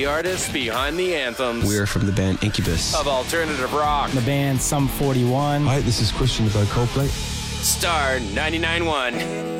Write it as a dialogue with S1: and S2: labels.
S1: artists behind the anthems.
S2: We're from the band Incubus.
S1: Of alternative rock.
S3: The band Sum 41.
S4: Hi, this is Christian about Coldplay.
S1: Star 99.1.